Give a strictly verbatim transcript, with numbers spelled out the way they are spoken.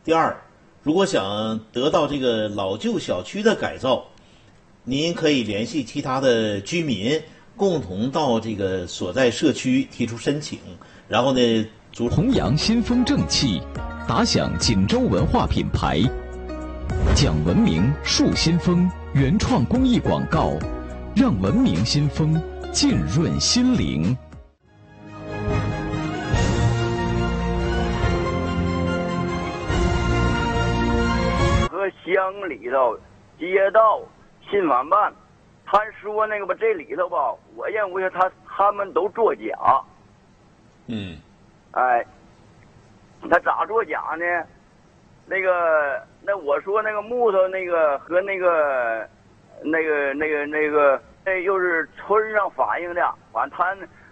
第二，如果想得到这个老旧小区的改造，您可以联系其他的居民，共同到这个所在社区提出申请，然后呢，主弘扬新风正气，打响锦州文化品牌，讲文明树新风原创公益广告，让文明新风浸润心灵。 和乡里头、街道、信访办，他说那个吧，这里头吧，我认为他他们都作假。 嗯， 哎，他咋作假呢？那个，那我说那个木头那个和那个，那个那个那个，那又是村上反映的，反正他